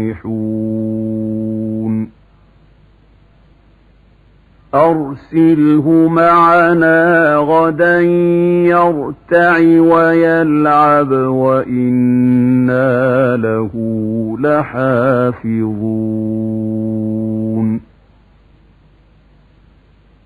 يصلحون أرسله معنا غدا يرتع ويلعب وإنا له لحافظون